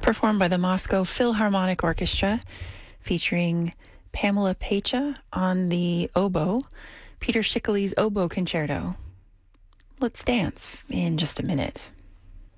performed by the Moscow Philharmonic Orchestra, featuring Pamela Pecha on the oboe, Peter Schickele's oboe concerto. Let's dance in just a minute.